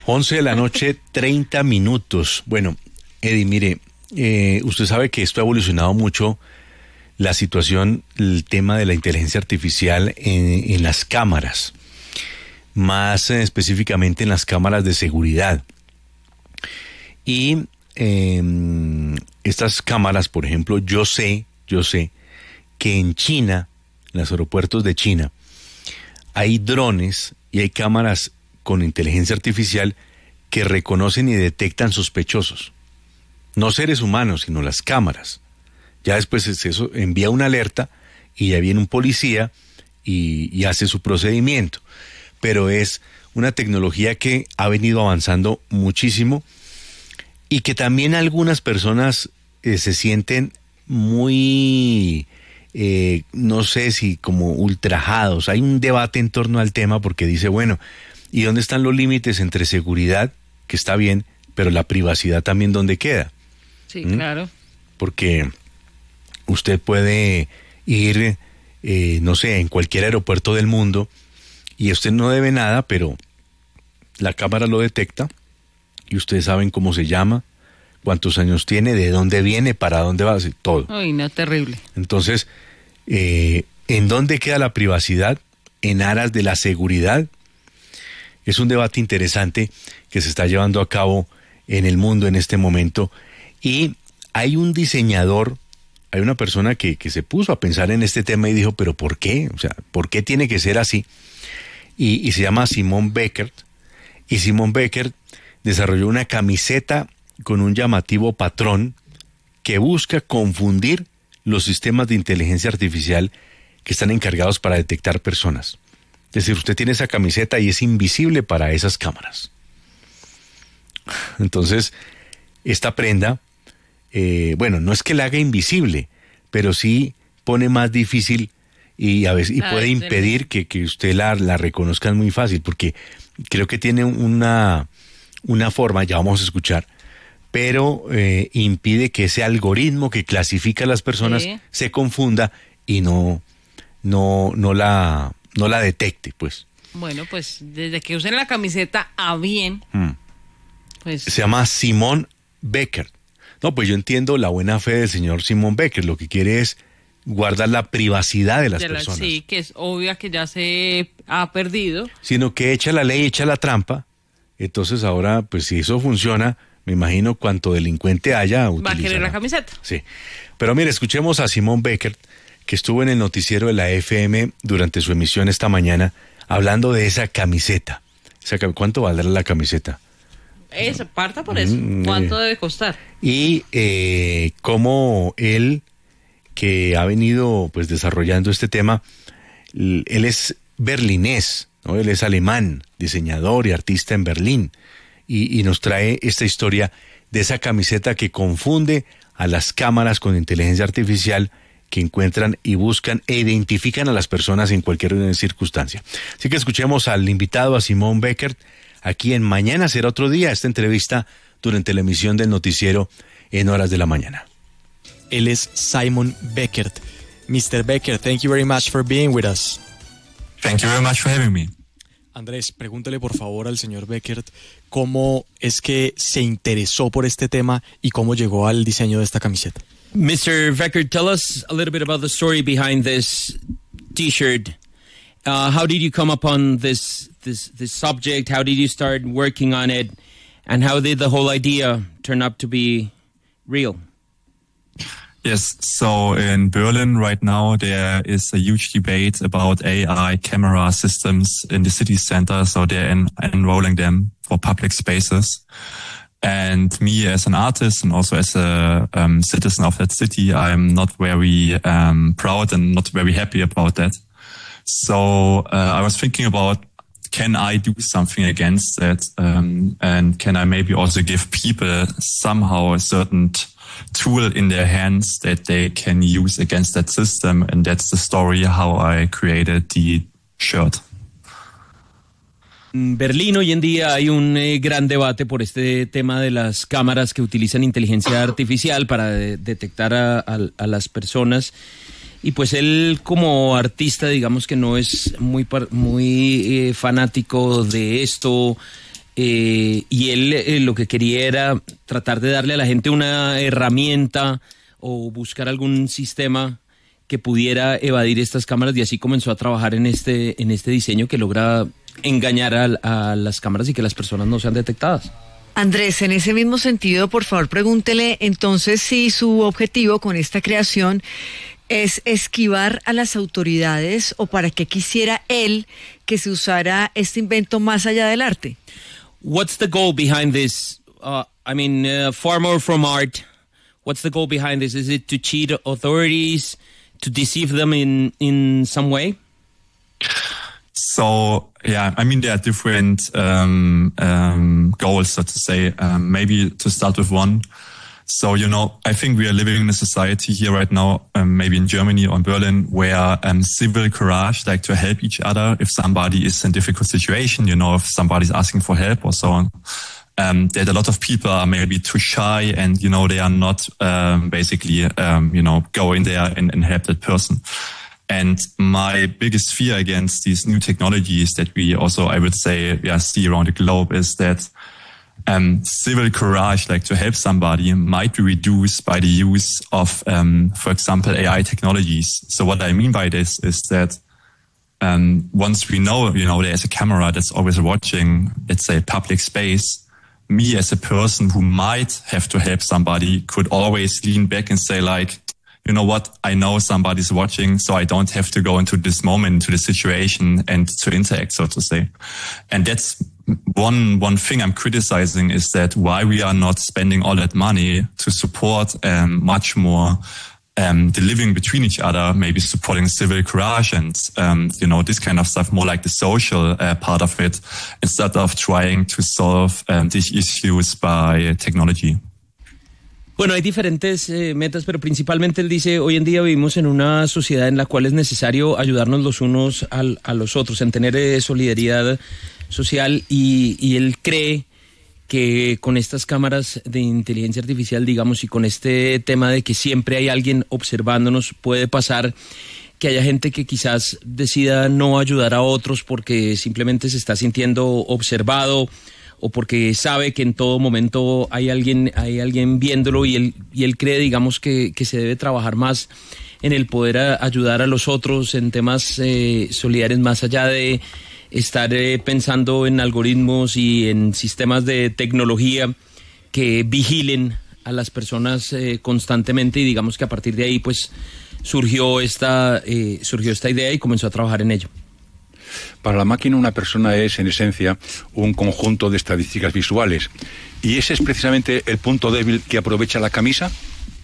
11 de la noche, 30 minutos. Bueno, Eddie, mire, usted sabe que esto ha evolucionado mucho, la situación, el tema de la inteligencia artificial en las cámaras, más específicamente en las cámaras de seguridad. Y estas cámaras, por ejemplo, yo sé que en China, en los aeropuertos de China, hay drones y hay cámaras con inteligencia artificial que reconocen y detectan sospechosos. No seres humanos, sino las cámaras. Ya después eso envía una alerta y ya viene un policía y hace su procedimiento. Pero es una tecnología que ha venido avanzando muchísimo y que también algunas personas se sienten muy, no sé si como ultrajados. Hay un debate en torno al tema porque dice, bueno, ¿y dónde están los límites entre seguridad, que está bien, pero la privacidad también dónde queda? Sí, claro. Porque usted puede ir, no sé, en cualquier aeropuerto del mundo y usted no debe nada, pero la cámara lo detecta y ustedes saben cómo se llama, cuántos años tiene, de dónde viene, para dónde va, todo. Ay, no, terrible. Entonces, ¿en dónde queda la privacidad? ¿En aras de la seguridad? Es un debate interesante que se está llevando a cabo en el mundo en este momento. Y hay un diseñador, hay una persona que se puso a pensar en este tema y dijo, ¿pero por qué? O sea, ¿por qué tiene que ser así? Y se llama Simon Beckert. Y Simon Beckert desarrolló una camiseta con un llamativo patrón que busca confundir los sistemas de inteligencia artificial que están encargados para detectar personas. Es decir, usted tiene esa camiseta y es invisible para esas cámaras. Entonces, esta prenda, bueno, no es que la haga invisible, pero sí pone más difícil y a veces puede impedir que usted la reconozca muy fácil, porque creo que tiene una forma, ya vamos a escuchar, pero impide que ese algoritmo que clasifica a las personas se confunda y no la detecte, pues. Bueno, pues desde que usen la camiseta a bien, pues... Se llama Simon Beckert. No, pues yo entiendo la buena fe del señor Simon Beckert. Lo que quiere es guardar la privacidad de las personas. Sí, que es obvia que ya se ha perdido. Sino que echa la ley, echa la trampa. Entonces ahora, pues si eso funciona, me imagino cuanto delincuente haya, va a querer la camiseta. Sí. Pero mire, escuchemos a Simon Beckert, que estuvo en el noticiero de la FM durante su emisión esta mañana, hablando de esa camiseta. ¿Cuánto valdrá la camiseta? Eso, parta por eso. ¿Cuánto debe costar? Y cómo él, que ha venido pues desarrollando este tema, él es berlinés, ¿no? Él es alemán, diseñador y artista en Berlín, y nos trae esta historia de esa camiseta que confunde a las cámaras con inteligencia artificial, que encuentran y buscan e identifican a las personas en cualquier circunstancia. Así que escuchemos al invitado, a Simon Beckert, aquí en Mañana Será Otro Día, esta entrevista durante la emisión del noticiero en horas de la mañana. Él es Simon Beckert. Mr. Beckert, thank you very much for being with us. Thank you very much for having me. Andrés, pregúntele por favor al señor Beckert cómo es que se interesó por este tema y cómo llegó al diseño de esta camiseta. Mr. Beckert, tell us a little bit about the story behind this T-shirt. How did you come upon this subject? How did you start working on it? And how did the whole idea turn up to be real? Yes, so in Berlin right now there is a huge debate about AI camera systems in the city center, so they're enrolling them for public spaces. And me as an artist and also as a citizen of that city, I'm not very proud and not very happy about that. So I was thinking about, can I do something against that? And can I maybe also give people somehow a certain tool in their hands that they can use against that system? And that's the story how I created the shirt. En Berlín hoy en día hay un gran debate por este tema de las cámaras que utilizan inteligencia artificial para detectar a las personas. Y pues él como artista, digamos que no es muy fanático de esto. y él lo que quería era tratar de darle a la gente una herramienta o buscar algún sistema que pudiera evadir estas cámaras, y así comenzó a trabajar en este diseño que logra engañar a las cámaras y que las personas no sean detectadas. Andrés, en ese mismo sentido, por favor, pregúntele entonces si su objetivo con esta creación es esquivar a las autoridades o para qué quisiera él que se usara este invento más allá del arte. What's the goal behind this? Far more from art. What's the goal behind this? Is it to cheat authorities, to deceive them in some way? So, yeah, I mean, there are different goals, so to say. Maybe to start with one. So, I think we are living in a society here right now, maybe in Germany or in Berlin, where civil courage, like to help each other if somebody is in a difficult situation, if somebody's asking for help or so on. That a lot of people are maybe too shy and, they are not go in there and help that person. And my biggest fear against these new technologies that we also, I would say, see around the globe is that civil courage, like to help somebody, might be reduced by the use of, for example, AI technologies. So what I mean by this is that once we know, there's a camera that's always watching, let's say, public space, me as a person who might have to help somebody could always lean back and say, like, you know what, I know somebody's watching, so I don't have to go into this moment, into the situation and to interact, so to say. And that's one thing I'm criticizing, is that why we are not spending all that money to support much more the living between each other, maybe supporting civil courage and, this kind of stuff, more like the social part of it, instead of trying to solve these issues by technology. Bueno, hay diferentes metas, pero principalmente él dice, hoy en día vivimos en una sociedad en la cual es necesario ayudarnos los unos a los otros, en tener solidaridad social, y él cree que con estas cámaras de inteligencia artificial, digamos, y con este tema de que siempre hay alguien observándonos, puede pasar que haya gente que quizás decida no ayudar a otros porque simplemente se está sintiendo observado, o porque sabe que en todo momento hay alguien viéndolo, y él cree, digamos, que se debe trabajar más en el poder ayudar a los otros en temas solidarios, más allá de estar pensando en algoritmos y en sistemas de tecnología que vigilen a las personas constantemente, y digamos que a partir de ahí pues surgió esta idea y comenzó a trabajar en ello. Para la máquina, una persona es, en esencia, un conjunto de estadísticas visuales. ¿Y ese es precisamente el punto débil que aprovecha la camisa?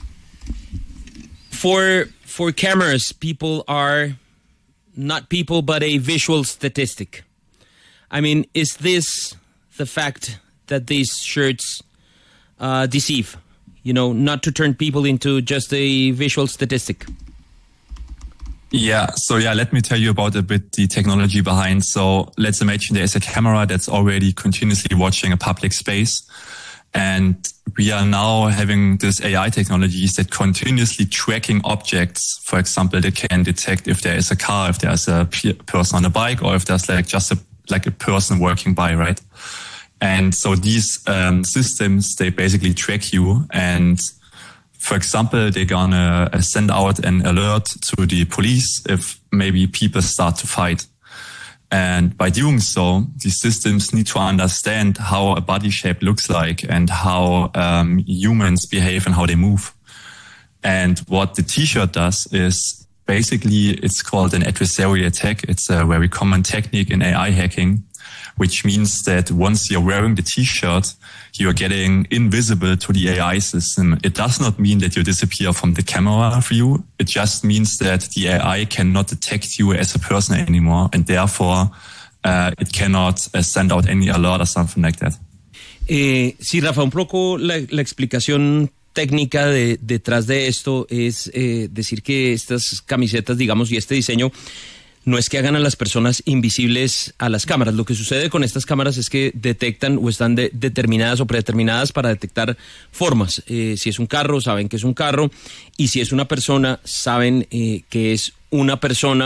For cameras, people are not people, but a visual statistic. I mean, is this the fact that these shirts deceive? Not to turn people into just a visual statistic. Yeah, so let me tell you about a bit the technology behind. So let's imagine there is a camera that's already continuously watching a public space. And we are now having this AI technologies that continuously tracking objects. For example, they can detect if there is a car, if there's a person on a bike, or if there's just a person walking by, right? And so these systems, they basically track you, and for example, they're gonna send out an alert to the police if maybe people start to fight. And by doing so, these systems need to understand how a body shape looks like and how humans behave and how they move. And what the t-shirt does is basically, it's called an adversarial attack. It's a very common technique in AI hacking, which means that once you're wearing the t-shirt, you're getting invisible to the AI system. It does not mean that you disappear from the camera view. It just means that the AI cannot detect you as a person anymore, and therefore it cannot send out any alert or something like that. Sí, Rafa, un poco la explicación técnica detrás de esto es decir que estas camisetas, digamos, y este diseño no es que hagan a las personas invisibles a las cámaras. Lo que sucede con estas cámaras es que detectan o están determinadas o predeterminadas para detectar formas. Si es un carro, saben que es un carro, y si es una persona, saben que es una persona,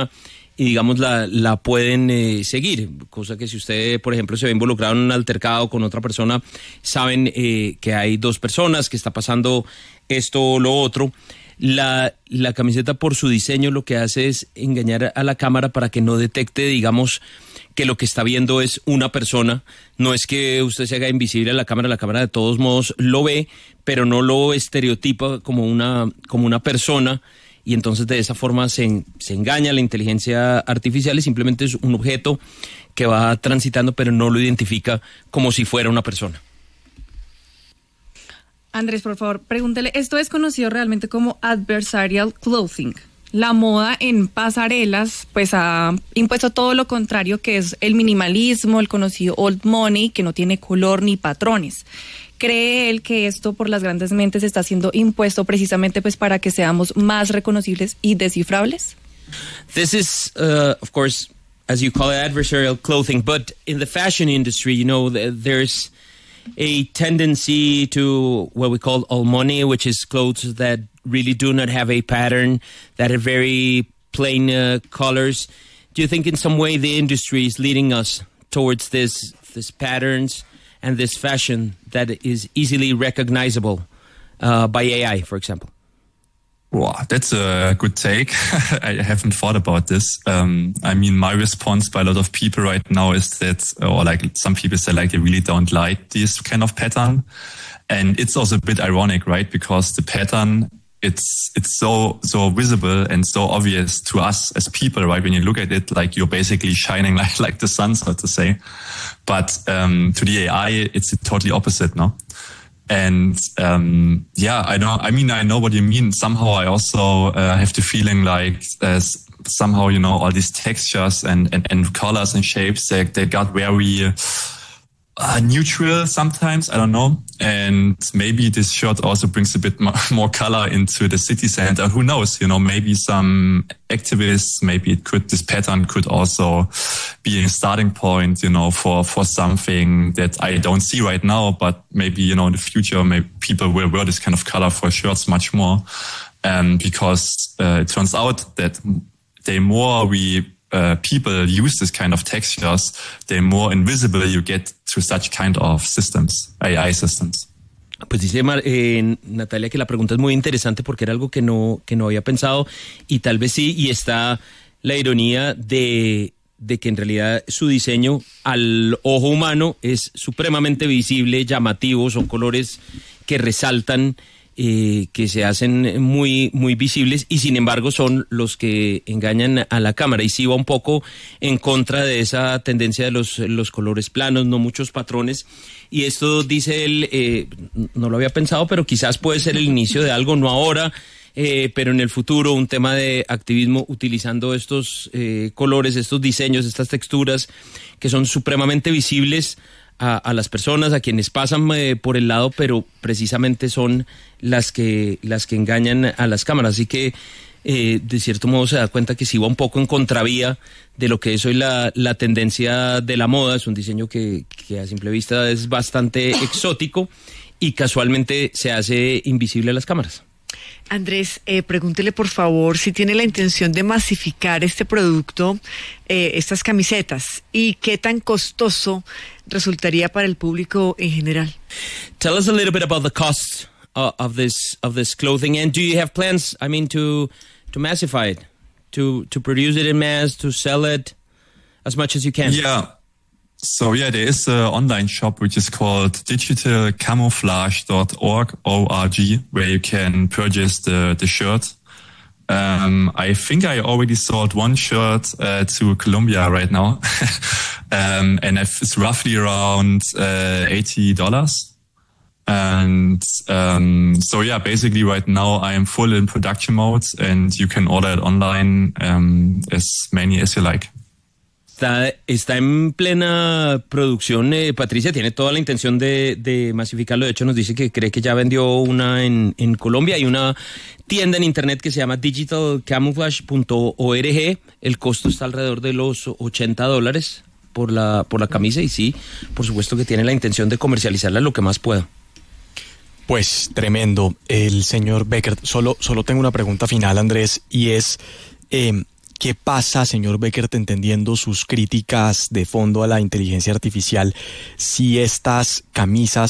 y digamos la pueden seguir, cosa que si usted, por ejemplo, se ve involucrado en un altercado con otra persona, saben que hay dos personas, que está pasando esto o lo otro. La camiseta, por su diseño, lo que hace es engañar a la cámara para que no detecte, digamos, que lo que está viendo es una persona. No es que usted se haga invisible a la cámara de todos modos lo ve, pero no lo estereotipa como una persona, y entonces de esa forma se engaña la inteligencia artificial, y simplemente es un objeto que va transitando, pero no lo identifica como si fuera una persona. Andrés, por favor, pregúntele, esto es conocido realmente como adversarial clothing. La moda en pasarelas pues ha impuesto todo lo contrario, que es el minimalismo, el conocido old money, que no tiene color ni patrones. ¿Cree él que esto por las grandes mentes está siendo impuesto precisamente pues para que seamos más reconocibles y descifrables? This is, of course, as you call it, adversarial clothing, but in the fashion industry, you know, there's a tendency to what we call old money, which is clothes that really do not have a pattern, that are very plain colors. Do you think in some way the industry is leading us towards this patterns and this fashion that is easily recognizable by AI, for example? Wow, that's a good take. I haven't thought about this. I mean, my response by a lot of people right now is that, or like some people say, like they really don't like this kind of pattern. And it's also a bit ironic, right? Because the pattern, it's so visible and so obvious to us as people, right? When you look at it, like you're basically shining like the sun, so to say. But to the AI, it's totally opposite, no? And yeah, I know what you mean. Somehow I also have the feeling like somehow, you know, all these textures and colors and shapes, they got very neutral sometimes, I don't know. And maybe this shirt also brings a bit more color into the city center. Who knows? You know, maybe some activists, this pattern could also be a starting point, you know, for something that I don't see right now, but maybe, you know, in the future, maybe people will wear this kind of colorful shirts much more. Because it turns out that the more people use this kind of textures, the more invisible you get to such kind of systems, AI systems. Pues dice Natalia que la pregunta es muy interesante porque era algo que no había pensado, y tal vez sí, y está la ironía de que en realidad su diseño al ojo humano es supremamente visible, llamativo, son colores que resaltan, que se hacen muy, muy visibles, y sin embargo son los que engañan a la cámara, y sí va un poco en contra de esa tendencia de los colores planos, no muchos patrones. Y esto, dice él, no lo había pensado, pero quizás puede ser el inicio de algo, no ahora, pero en el futuro, un tema de activismo utilizando estos colores, estos diseños, estas texturas que son supremamente visibles a las personas, a quienes pasan por el lado, pero precisamente son las que engañan a las cámaras. Así que de cierto modo se da cuenta que sí va un poco en contravía de lo que es hoy la tendencia de la moda. Es un diseño que a simple vista es bastante exótico y casualmente se hace invisible a las cámaras. Andrés, pregúntele por favor si tiene la intención de masificar este producto, estas camisetas, y qué tan costoso resultaría para el público en general. Tell us a little bit about the cost of this clothing, and do you have plans, I mean, to massify it, to produce it in mass, to sell it as much as you can? Yeah. So yeah, there is an online shop which is called digitalcamouflage.org, where you can purchase the shirt. I think I already sold one shirt to Colombia right now, and it's roughly around $80. And so yeah, basically right now I am full in production mode, and you can order it online as many as you like. Está en plena producción, Patricia, tiene toda la intención de masificarlo. De hecho, nos dice que cree que ya vendió una en Colombia. Hay una tienda en internet que se llama digitalcamouflage.org. El costo está alrededor de los $80 por la camisa, y sí, por supuesto que tiene la intención de comercializarla lo que más pueda. Pues tremendo. El señor Beckert, solo tengo una pregunta final, Andrés, y es... ¿Qué pasa, señor Beckert, entendiendo sus críticas de fondo a la inteligencia artificial, si estas camisas